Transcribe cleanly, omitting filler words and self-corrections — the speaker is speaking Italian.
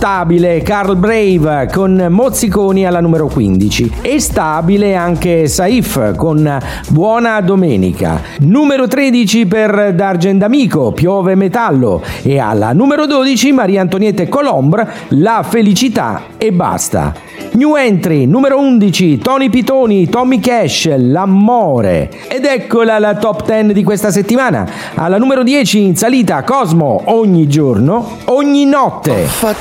stabile Carl Brave con Mozziconi alla numero 15 e stabile anche Saif con Buona Domenica. Numero 13 per D'Argent D'Amico, Piove Metallo, e alla numero 12 Maria Antonietta Colombre, La felicità e basta. New entry, numero 11, Tony Pitoni, Tommy Cash, L'amore. Ed eccola la top 10 di questa settimana. Alla numero 10 in salita Cosmo, Ogni giorno, ogni notte.